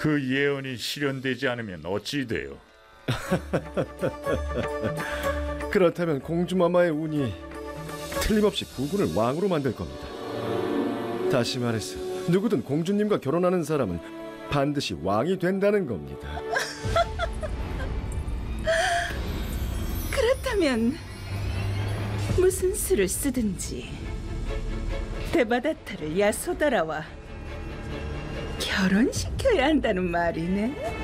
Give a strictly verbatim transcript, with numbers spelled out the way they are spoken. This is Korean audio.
그 예언이 실현되지 않으면 어찌 돼요? 그렇다면 공주마마의 운이 틀림없이 부군을 왕으로 만들 겁니다. 다시 말해서 누구든 공주님과 결혼하는 사람은 반드시 왕이 된다는 겁니다. 그렇다면 무슨 수를 쓰든지 데바다타를 야소다라와 결혼시켜야 한다는 말이네.